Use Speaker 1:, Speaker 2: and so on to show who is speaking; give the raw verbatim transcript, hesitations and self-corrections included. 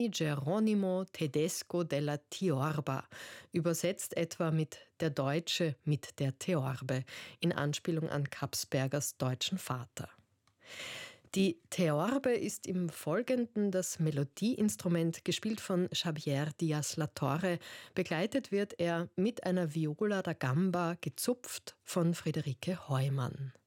Speaker 1: Geronimo Tedesco della Tiorba, übersetzt etwa mit der Deutsche mit der Theorbe, in Anspielung an Kapsbergers deutschen Vater. Die Theorbe ist im Folgenden das Melodieinstrument, gespielt von Xavier Diaz Latorre. Begleitet wird er mit einer Viola da Gamba, gezupft von Friederike Heumann.